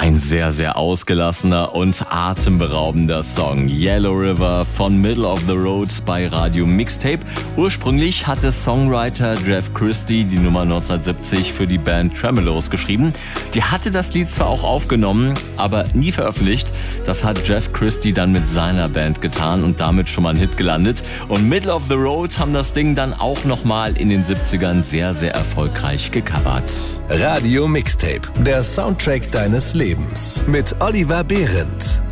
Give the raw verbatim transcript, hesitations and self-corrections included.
Ein sehr, sehr ausgelassener und atemberaubender Song. Yellow River von Middle of the Road bei Radio Mixtape. Ursprünglich hatte Songwriter Jeff Christy die Nummer neunzehnhundertsiebzig für die Band Tremeloes geschrieben. Die hatte das Lied zwar auch aufgenommen, aber nie veröffentlicht. Das hat Jeff Christy dann mit seiner Band getan und damit schon mal ein Hit gelandet. Und Middle of the Road haben das Ding dann auch nochmal in den siebzigern sehr, sehr erfolgreich gecovert. Radio Mixtape, der Soundtrack deines Lebens mit Oliver Behrendt.